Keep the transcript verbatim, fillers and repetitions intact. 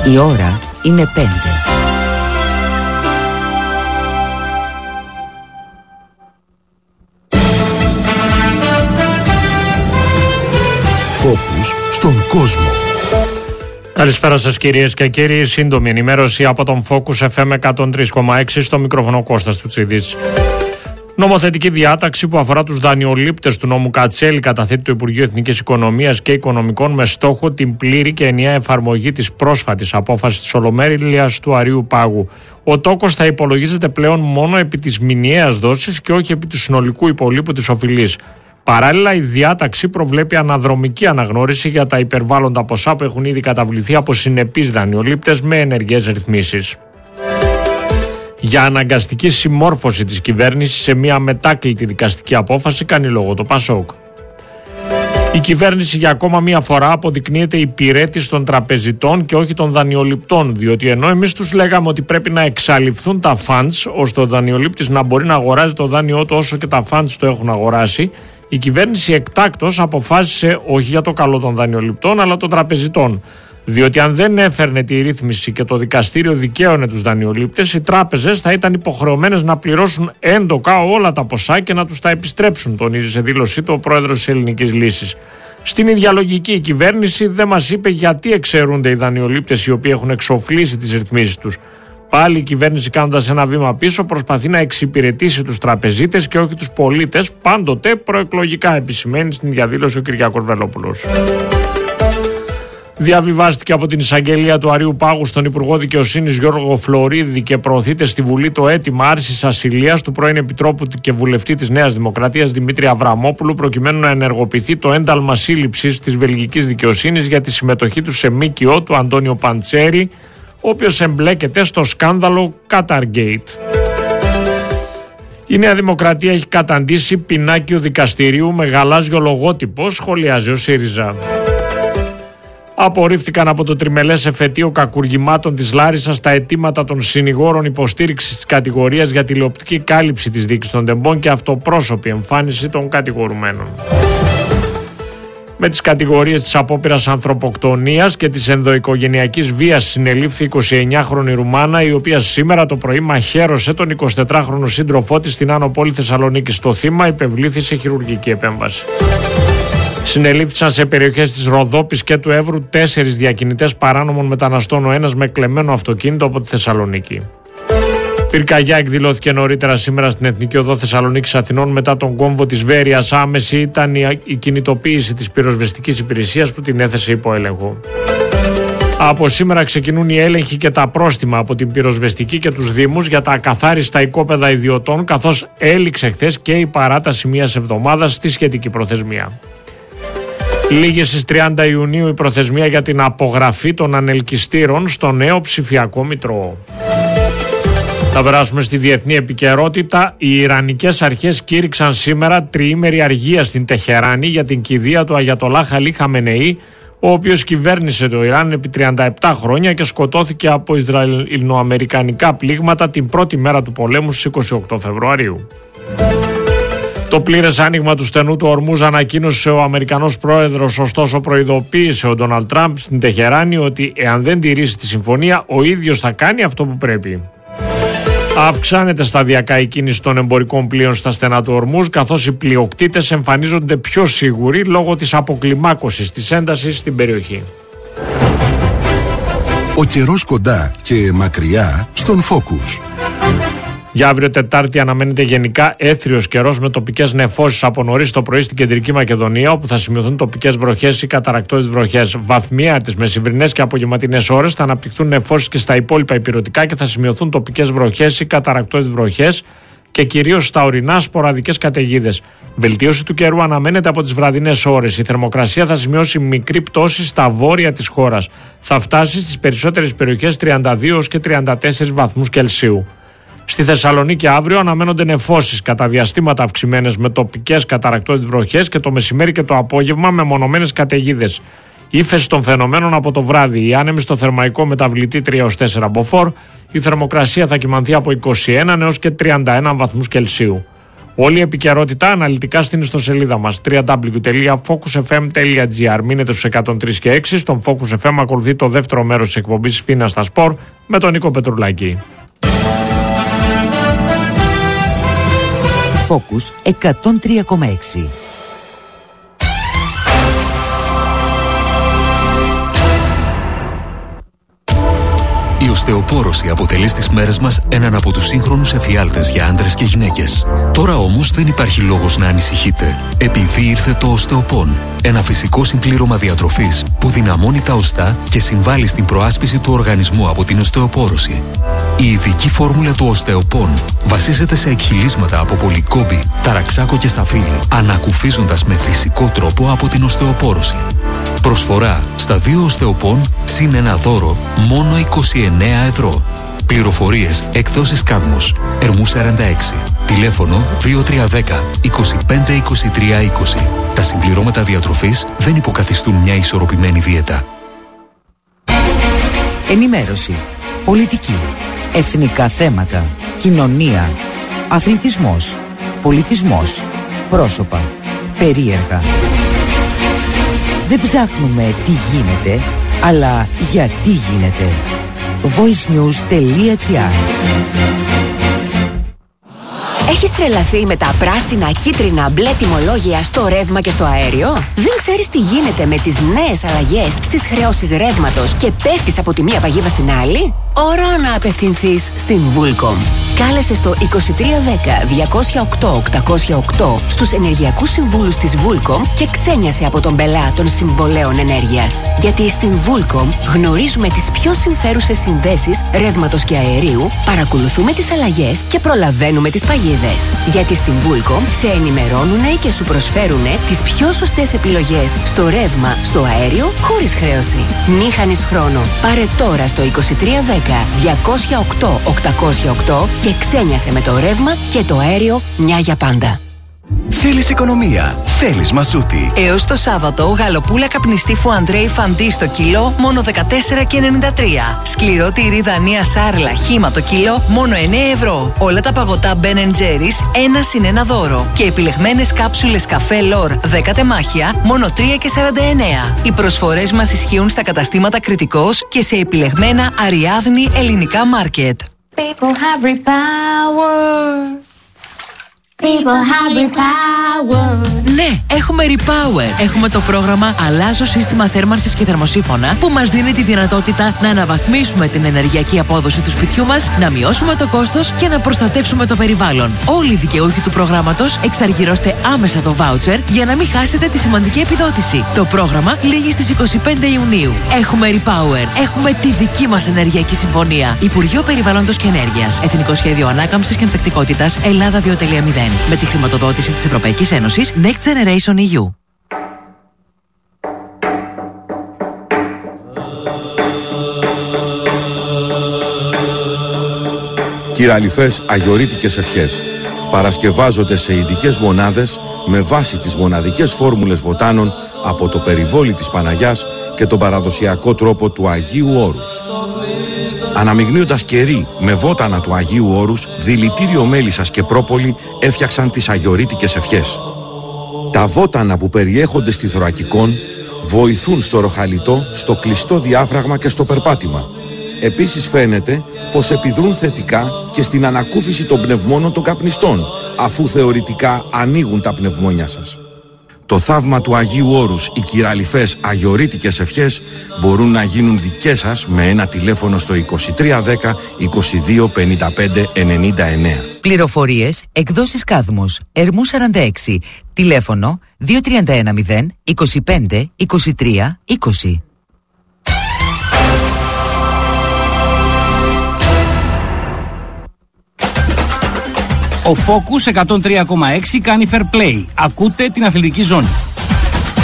Η ώρα είναι πέντε. Φόκους στον κόσμο. Καλησπέρα σας κυρίες και κύριοι. Σύντομη ενημέρωση από τον Focus εφ εμ εκατόν τρία κόμμα έξι, στο μικρόφωνο Κώστας Τουτσίδης. Νομοθετική διάταξη που αφορά τους δανειολήπτες του νόμου Κατσέλη καταθέτει το Υπουργείο Εθνικής Οικονομίας και Οικονομικών με στόχο την πλήρη και ενιαία εφαρμογή της πρόσφατης απόφασης της Ολομέλειας του Αρείου Πάγου. Ο τόκος θα υπολογίζεται πλέον μόνο επί της μηνιαίας δόσης και όχι επί του συνολικού υπολείπου της οφειλής. Παράλληλα, η διάταξη προβλέπει αναδρομική αναγνώριση για τα υπερβάλλοντα ποσά που έχουν ήδη καταβληθεί από συνεπείς δανειολήπτες με ενεργές ρυθμίσεις. Για αναγκαστική συμμόρφωση της κυβέρνησης σε μια μετάκλητη δικαστική απόφαση κάνει λόγο το ΠΑΣΟΚ. Η κυβέρνηση για ακόμα μία φορά αποδεικνύεται υπηρέτης των τραπεζιτών και όχι των δανειοληπτών, διότι ενώ εμείς τους λέγαμε ότι πρέπει να εξαλειφθούν τα funds ώστε ο δανειολήπτης να μπορεί να αγοράζει το δάνειό του όσο και τα funds το έχουν αγοράσει, η κυβέρνηση εκτάκτως αποφάσισε όχι για το καλό των δανειοληπτών αλλά των τραπεζιτών. Διότι αν δεν έφερνε τη ρύθμιση και το δικαστήριο δικαίωνε τους δανειολήπτες, οι τράπεζες θα ήταν υποχρεωμένες να πληρώσουν έντοκα όλα τα ποσά και να τους τα επιστρέψουν, τονίζει σε δήλωσή του ο πρόεδρος της Ελληνικής Λύσης. Στην ίδια λογική, η κυβέρνηση δεν μας είπε γιατί εξαιρούνται οι δανειολήπτες οι οποίοι έχουν εξοφλήσει τις ρυθμίσεις τους. Πάλι η κυβέρνηση, κάνοντας ένα βήμα πίσω, προσπαθεί να εξυπηρετήσει τους τραπεζίτες και όχι τους πολίτες, πάντοτε προεκλογικά, επισημαίνει στην διαδήλωση ο Κυριάκος Βελόπουλος. Διαβιβάστηκε από την εισαγγελία του Αρείου Πάγου στον Υπουργό Δικαιοσύνης Γιώργο Φλωρίδη και προωθείται στη Βουλή το αίτημα άρσης ασυλίας του πρώην Επιτρόπου και Βουλευτή της Νέας Δημοκρατίας Δημήτρη Αβραμόπουλου, προκειμένου να ενεργοποιηθεί το ένταλμα σύλληψης της βελγικής δικαιοσύνης για τη συμμετοχή του σε ΜΚΟ του Αντώνιο Παντσέρη, ο οποίος εμπλέκεται στο σκάνδαλο Qatargate. Η Νέα Δημοκρατία έχει καταντήσει πινάκιο δικαστηρίου με γαλάζιο λογότυπο, σχολιάζει ο ΣΥΡΙΖΑ. Απορρίφθηκαν από το τριμελές εφετείο κακουργημάτων της Λάρισσας τα αιτήματα των συνηγόρων υποστήριξης της κατηγορίας για τηλεοπτική κάλυψη της δίκης των τεμπών και αυτοπρόσωπη εμφάνιση των κατηγορουμένων. Με τις κατηγορίες της απόπειρας ανθρωποκτονίας και της ενδοοικογενειακής βίας συνελήφθη εικοσιεννιάχρονη Ρουμάνα, η οποία σήμερα το πρωί μαχαίρωσε τον εικοσιτετράχρονο σύντροφό της στην Άνω Πόλη Θεσσαλονίκης. Το θύμα υπευλήθη σε χειρουργική επέμβαση. Συνελήφθησαν σε περιοχές της Ροδόπης και του Εύρου τέσσερις διακινητές παράνομων μεταναστών, ο ένας με κλεμμένο αυτοκίνητο από τη Θεσσαλονίκη. Πυρκαγιά εκδηλώθηκε νωρίτερα σήμερα στην Εθνική Οδό Θεσσαλονίκης Αθηνών μετά τον κόμβο της Βέρειας. Άμεση ήταν η κινητοποίηση της πυροσβεστικής υπηρεσίας που την έθεσε υπό έλεγχο. Από σήμερα ξεκινούν οι έλεγχοι και τα πρόστιμα από την πυροσβεστική και τους Δήμους για τα ακαθάριστα οικόπεδα ιδιωτών, καθώς έληξε χθες και η παράταση μιας εβδομάδας στη σχετική προθεσμία. Λίγη στις τριάντα Ιουνίου η προθεσμία για την απογραφή των ανελκυστήρων στο νέο ψηφιακό μητρό. Θα περάσουμε στη διεθνή επικαιρότητα. Οι Ιρανικές αρχές κήρυξαν σήμερα τριήμερη αργία στην Τεχεράνη για την κηδεία του Αγιατολάχ Αλί Χαμενεή, ο οποίος κυβέρνησε το Ιράν επί τριάντα επτά χρόνια και σκοτώθηκε από Ισραηλοαμερικανικά πλήγματα την πρώτη μέρα του πολέμου στις είκοσι οκτώ Φεβρουαρίου. Το πλήρες άνοιγμα του στενού του Ορμούζ ανακοίνωσε ο Αμερικανός πρόεδρος, ωστόσο προειδοποίησε ο Ντόναλντ Τραμπ στην Τεχεράνη ότι εάν δεν τηρήσει τη συμφωνία, ο ίδιος θα κάνει αυτό που πρέπει. Αυξάνεται σταδιακά η κίνηση των εμπορικών πλοίων στα στενά του Ορμούζ, καθώς οι πλειοκτήτες εμφανίζονται πιο σίγουροι λόγω της αποκλιμάκωσης της έντασης στην περιοχή. Ο καιρός κοντά και μακριά στον Focus. Για αύριο Τετάρτη αναμένεται γενικά έθριος καιρός με τοπικές νεφώσεις από νωρίς το πρωί στην Κεντρική Μακεδονία, όπου θα σημειωθούν τοπικές βροχές ή καταρρακτώδεις βροχές. Βαθμιαία τις μεσημβρινές και απογευματινές ώρες θα αναπτυχθούν νεφώσεις και στα υπόλοιπα ηπειρωτικά και θα σημειωθούν τοπικές βροχές ή καταρρακτώδεις βροχές και κυρίως στα ορεινά σποραδικές καταιγίδες. Βελτίωση του καιρού αναμένεται από τις βραδινές ώρες. Η θερμοκρασία θα σημειώσει μικρή πτώση στα βόρεια της χώρας. Θα φτάσει στις περισσότερες περιοχές τριάντα δύο έως και τριάντα τέσσερις βαθμούς Κελσίου. Στη Θεσσαλονίκη αύριο αναμένονται νεφώσεις κατά διαστήματα αυξημένες με τοπικές καταρρακτώδεις βροχές και το μεσημέρι και το απόγευμα με μονομένες καταιγίδες. Ύφεση των φαινομένων από το βράδυ. Η άνεμη στο θερμαϊκό μεταβλητή τρία έως τέσσερα μποφόρ. Η θερμοκρασία θα κυμανθεί από είκοσι ένα έως και τριάντα ένα βαθμούς Κελσίου. Όλη η επικαιρότητα αναλυτικά στην ιστοσελίδα μας double-u double-u double-u τελεία focus f m τελεία g r. Μείνετε στους εκατόν τρία και έξι. Στον Focus εφ εμ ακολουθεί το δεύτερο μέρος της εκπομπής Φίνα στα Σπορ με τον Νίκο Πετρουλάκη. Focus εκατόν τρία κόμμα έξι. Η οστεοπόρωση αποτελεί στις μέρες μας έναν από τους σύγχρονους εφιάλτες για άντρες και γυναίκες. Τώρα όμως δεν υπάρχει λόγος να ανησυχείτε, επειδή ήρθε το Οστεοπόν. Ένα φυσικό συμπλήρωμα διατροφής που δυναμώνει τα οστά και συμβάλλει στην προάσπιση του οργανισμού από την οστεοπόρωση. Η ειδική φόρμουλα του Οστεοπόν βασίζεται σε εκχυλίσματα από πολυκόμπη, ταραξάκο και σταφύλι, ανακουφίζοντας με φυσικό τρόπο από την οστεοπόρωση. Προσφορά στα δύο Οστεοπόν συν ένα δώρο μόνο είκοσι εννέα ευρώ. Πληροφορίες εκδόσεις Κάδμος, Ερμού σαράντα έξι. Τηλέφωνο δύο τρία ένα μηδέν είκοσι πέντε είκοσι τρία είκοσι. Τα συμπληρώματα διατροφής δεν υποκαθιστούν μια ισορροπημένη δίαιτα. Ενημέρωση, πολιτική, εθνικά θέματα, κοινωνία, αθλητισμός, πολιτισμός, πρόσωπα, περίεργα. Δεν ψάχνουμε τι γίνεται, αλλά γιατί γίνεται. voicenews τελεία gr. Έχεις τρελαθεί με τα πράσινα, κίτρινα, μπλε τιμολόγια στο ρεύμα και στο αέριο? Δεν ξέρεις τι γίνεται με τις νέες αλλαγές στις χρεώσεις ρεύματος και πέφτεις από τη μία παγίδα στην άλλη? Ώρα να απευθυνθείς στην Vulcom. Κάλεσε στο είκοσι τρία δέκα διακόσια οκτώ οκτακόσια οκτώ στους ενεργειακούς συμβούλους της Vulcom και ξένιασε από τον πελά των συμβολέων ενέργειας. Γιατί στην Vulcom γνωρίζουμε τις πιο συμφέρουσες συνδέσεις ρεύματος και αερίου, παρακολουθούμε τις αλλαγές και προλαβαίνουμε τις παγίδες. Γιατί στην Vulcom σε ενημερώνουνε και σου προσφέρουνε τις πιο σωστές επιλογές στο ρεύμα, στο αέριο, χωρίς χρέωση. Μη χάνεις χρόνο. Πάρε τώρα στο είκοσι τρία δέκα διακόσια οκτώ οκτακόσια οκτώ και ξένιασε με το ρεύμα και το αέριο μια για πάντα. Θέλεις οικονομία, θέλεις Μασούτη. Έως το Σάββατο, γαλοπούλα καπνιστή Φουαντρέι Φαντί στο κιλό, μόνο δεκατέσσερα και ενενήντα τρία. Σκληρό τυρί Δανία Σάρλα χύμα το κιλό, μόνο εννέα ευρώ. Όλα τα παγωτά Ben and Jerry's, ένα συν ένα δώρο. Και επιλεγμένες κάψουλες καφέ Λόρ δέκα τεμάχια, μόνο τρία και σαράντα εννέα. Οι προσφορές μας ισχύουν στα καταστήματα Κρητικός και σε επιλεγμένα Αριάδνη ελληνικά μάρκετ. People have repower. People have repower. Ναι, έχουμε Repower. Έχουμε το πρόγραμμα Αλλάζω σύστημα θέρμανσης και θερμοσύφωνα που μας δίνει τη δυνατότητα να αναβαθμίσουμε την ενεργειακή απόδοση του σπιτιού μας, να μειώσουμε το κόστος και να προστατεύσουμε το περιβάλλον. Όλοι οι δικαιούχοι του προγράμματος εξαργυρώστε άμεσα το voucher για να μην χάσετε τη σημαντική επιδότηση. Το πρόγραμμα λήγει στις είκοσι πέντε Ιουνίου. Έχουμε Repower. Έχουμε τη δική μας ενεργειακή συμφωνία. Υπουργείο Περιβάλλοντος και Ενέργειας. Εθνικό Σχέδιο Ανάκαμψης και Ανθεκτικότητας Ελλάδα δύο κόμμα μηδέν. Με τη χρηματοδότηση της Ευρωπαϊκής Ένωσης Next Generation ι γιου. Κυραλιφές αγιορείτικες ευχές παρασκευάζονται σε ειδικές μονάδες με βάση τις μοναδικές φόρμουλες βοτάνων από το περιβόλι της Παναγιάς και τον παραδοσιακό τρόπο του Αγίου Όρους. Αναμειγνύοντας κερί με βότανα του Αγίου Όρους, δηλητήριο μέλισσας και πρόπολη έφτιαξαν τις αγιορείτικες ευχές. Τα βότανα που περιέχονται στη θωρακικόν βοηθούν στο ροχαλιτό, στο κλειστό διάφραγμα και στο περπάτημα. Επίσης φαίνεται πως επιδρούν θετικά και στην ανακούφιση των πνευμόνων των καπνιστών, αφού θεωρητικά ανοίγουν τα πνευμόνια σας. Το θαύμα του Αγίου Όρους, οι κυραλιφές αγιορείτικες ευχές μπορούν να γίνουν δικές σας με ένα τηλέφωνο στο είκοσι τρία δέκα είκοσι δύο πενήντα πέντε ενενήντα εννέα. Πληροφορίες, εκδόσεις Κάδμος, Ερμού σαράντα έξι, τηλέφωνο δύο τρία ένα μηδέν είκοσι πέντε είκοσι τρία είκοσι. Ο Focus εκατόν τρία κόμμα έξι κάνει fair play. Ακούτε την αθλητική ζώνη.